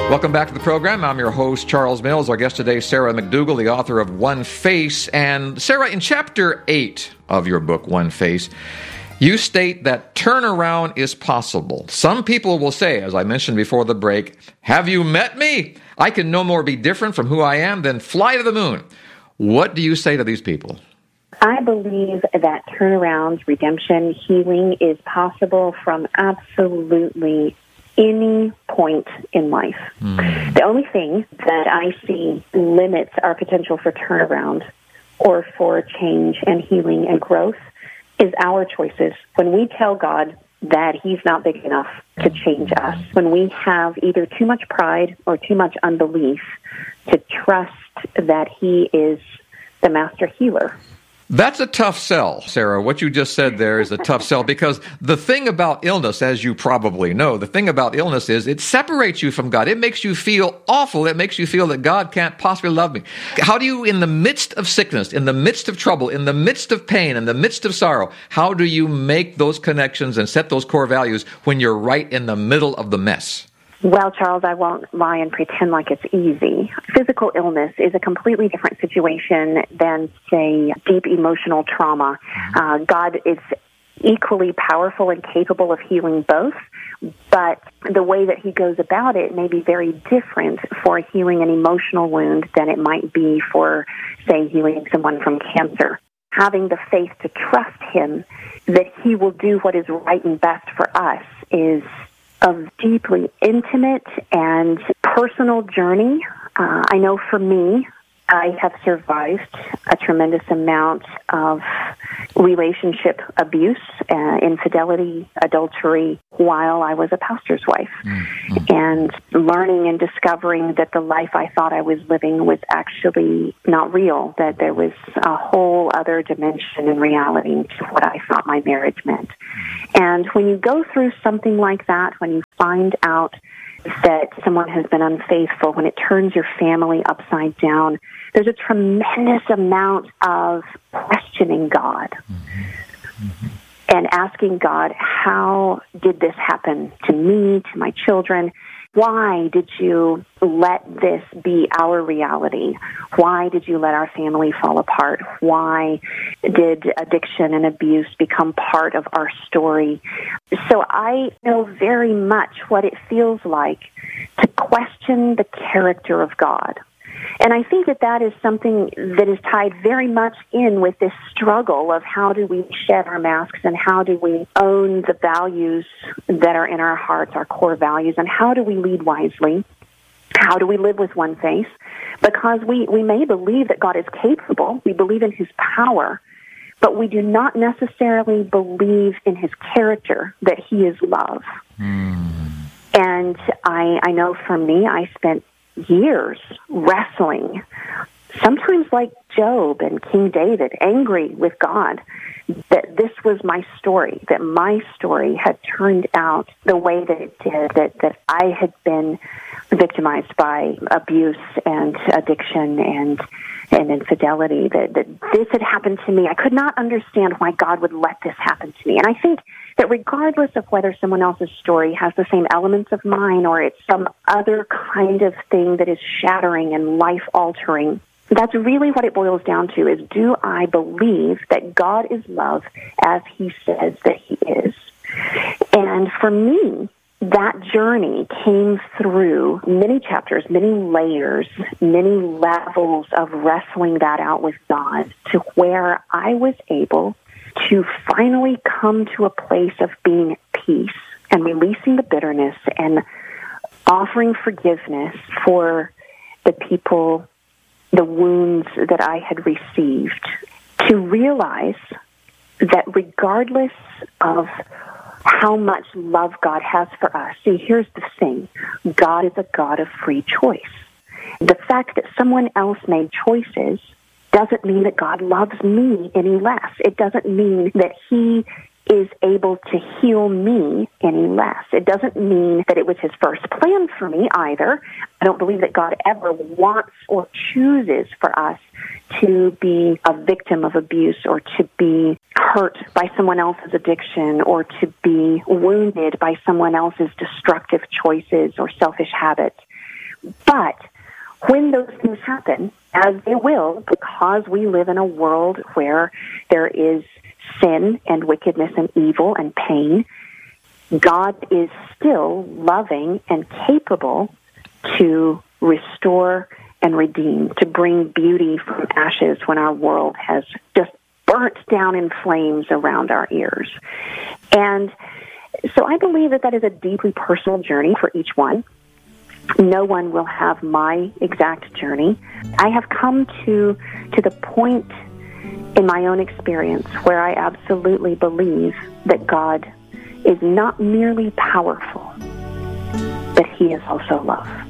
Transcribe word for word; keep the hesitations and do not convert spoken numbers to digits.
Welcome back to the program. I'm your host, Charles Mills. Our guest today, Sarah McDougall, the author of One Face. And Sarah, in chapter eight of your book, One Face, you state that turnaround is possible. Some people will say, as I mentioned before the break, have you met me? I can no more be different from who I am than fly to the moon. What do you say to these people? I believe that turnaround, redemption, healing is possible from absolutely any point in life. Mm. The only thing that I see limits our potential for turnaround or for change and healing and growth is our choices. When we tell God that He's not big enough to change us, when we have either too much pride or too much unbelief to trust that He is the master healer. That's a tough sell, Sarah. What you just said there is a tough sell, because the thing about illness, as you probably know, the thing about illness is it separates you from God. It makes you feel awful. It makes you feel that God can't possibly love me. How do you, in the midst of sickness, in the midst of trouble, in the midst of pain, in the midst of sorrow, how do you make those connections and set those core values when you're right in the middle of the mess? Well, Charles, I won't lie and pretend like it's easy. Physical illness is a completely different situation than, say, deep emotional trauma. Uh, God is equally powerful and capable of healing both, but the way that He goes about it may be very different for healing an emotional wound than it might be for, say, healing someone from cancer. Having the faith to trust Him that He will do what is right and best for us is a deeply intimate and personal journey. Uh, I know for me, I have survived a tremendous amount of relationship abuse, uh, infidelity, adultery, while I was a pastor's wife. Mm-hmm. And learning and discovering that the life I thought I was living was actually not real, that there was a whole other dimension and reality to what I thought my marriage meant. And when you go through something like that, when you find out that someone has been unfaithful, when it turns your family upside down, there's a tremendous amount of questioning God mm-hmm. Mm-hmm. and asking God, how did this happen to me, to my children? Why did you let this be our reality? Why did you let our family fall apart? Why did addiction and abuse become part of our story? So I know very much what it feels like to question the character of God. And I think that that is something that is tied very much in with this struggle of how do we shed our masks and how do we own the values that are in our hearts, our core values, and how do we lead wisely? How do we live with one face? Because we, we may believe that God is capable, we believe in His power, but we do not necessarily believe in His character, that He is love. Mm. And I, I know for me, I spent years wrestling, sometimes like Job and King David, angry with God that this was my story, that my story had turned out the way that it did, that, that I had been victimized by abuse and addiction and and infidelity, that, that this had happened to me. I could not understand why God would let this happen to me. And I think that regardless of whether someone else's story has the same elements of mine or it's some other kind of thing that is shattering and life-altering, that's really what it boils down to, is do I believe that God is love as He says that He is? And for me, that journey came through many chapters, many layers, many levels of wrestling that out with God to where I was able to finally come to a place of being at peace and releasing the bitterness and offering forgiveness for the people, the wounds that I had received, to realize that regardless of how much love God has for us. See, here's the thing. God is a God of free choice. The fact that someone else made choices doesn't mean that God loves me any less. It doesn't mean that He is able to heal me any less. It doesn't mean that it was His first plan for me either. I don't believe that God ever wants or chooses for us to be a victim of abuse or to be hurt by someone else's addiction or to be wounded by someone else's destructive choices or selfish habits. when those things happen, as they will, because we live in a world where there is sin and wickedness and evil and pain, God is still loving and capable to restore and redeem, to bring beauty from ashes when our world has just burnt down in flames around our ears. And so I believe that that is a deeply personal journey for each one. No one will have my exact journey. I have come to to the point in my own experience where I absolutely believe that God is not merely powerful, but he is also love.